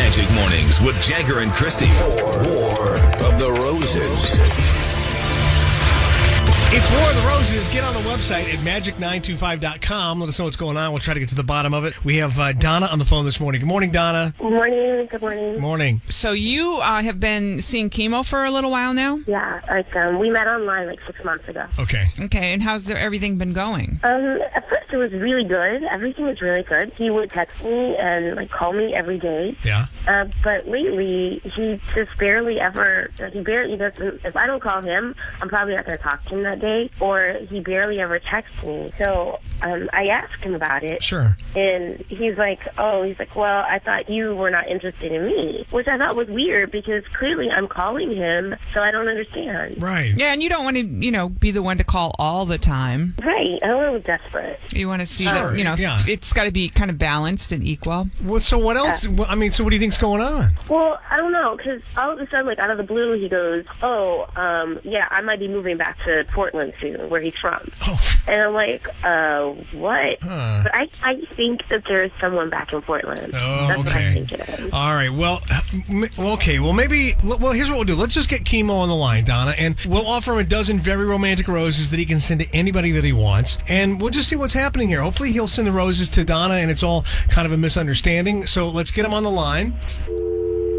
Magic Mornings with Jagger and Christy. War of the Roses. It's War of the Roses. Get on the website at magic925.com. Let us know what's going on. We'll try to get to the bottom of it. We have Donna on the phone this morning. Good morning, Donna. Good morning. Good morning. Good morning. So you have been seeing chemo for a little while now? Yeah, we met online like 6 months ago. Okay. Okay, and how's everything been going? At first it was really good. Everything was really good. He would text me and call me every day. Yeah. But lately he just barely ever. He doesn't. If I don't call him, I'm probably not going to talk to him that day, or he barely ever texts me. So I asked him about it. Sure. And he's like, well, I thought you were not interested in me, which I thought was weird because clearly I'm calling him, so I don't understand. Right. Yeah, and you don't want to, be the one to call all the time. Right. I don't want to be desperate. You want to see Sure. that, Yeah. it's got to be kind of balanced and equal. Well, so what else? So what do you think's going on? Well, I don't know, because all of a sudden, out of the blue, he goes, yeah, I might be moving back to Portland soon, where he's from. Oh. And I'm like, what? Huh. But I think that there's someone back in Portland. Oh, That's what I okay. think it is. All right. Well, okay. Well, here's what we'll do. Let's just get Chemo on the line, Donna, and we'll offer him a dozen very romantic roses that he can send to anybody that he wants, and we'll just see what's happening here. Hopefully he'll send the roses to Donna, and it's all kind of a misunderstanding. So let's get him on the line.